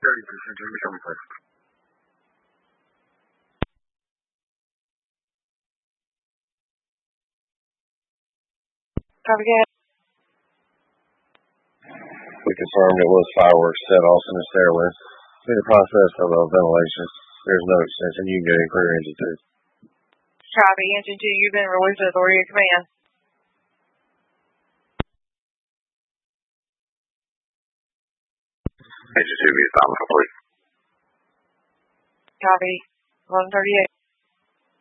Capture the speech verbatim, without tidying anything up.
thirty percent temperature request. Copy that. We confirmed it was fireworks set off in the stairway. In the process of uh, ventilation. There's no extension. You can get in clear engine two. Copy. Engine two, you've been released to authority of command. Engine two, be assignment complete. Copy. eleven thirty-eight.